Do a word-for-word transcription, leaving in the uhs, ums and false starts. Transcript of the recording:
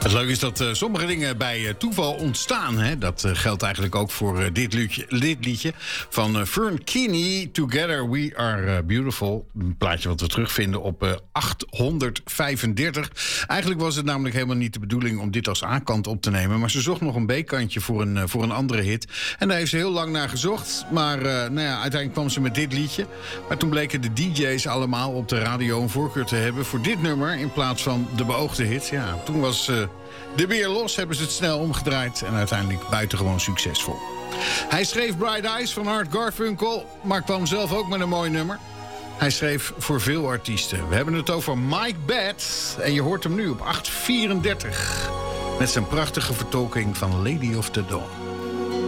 Het leuke is dat uh, sommige dingen bij uh, toeval ontstaan. Hè? Dat uh, geldt eigenlijk ook voor uh, dit, liedje, dit liedje van uh, Fern Keeney. Together We Are uh, Beautiful. Een plaatje wat we terugvinden op uh, achthonderdvijfendertig. Eigenlijk was het namelijk helemaal niet de bedoeling om dit als A-kant op te nemen. Maar ze zocht nog een B-kantje voor een, uh, voor een andere hit. En daar heeft ze heel lang naar gezocht. Maar uh, nou ja, uiteindelijk kwam ze met dit liedje. Maar toen bleken de D J's allemaal op de radio een voorkeur te hebben voor dit nummer in plaats van de beoogde hit. Ja, toen was uh, de weer los, hebben ze het snel omgedraaid en uiteindelijk buitengewoon succesvol. Hij schreef Bright Eyes van Art Garfunkel, maar kwam zelf ook met een mooi nummer. Hij schreef voor veel artiesten. We hebben het over Mike Batt en je hoort hem nu op acht vierendertig met zijn prachtige vertolking van Lady of the Dawn.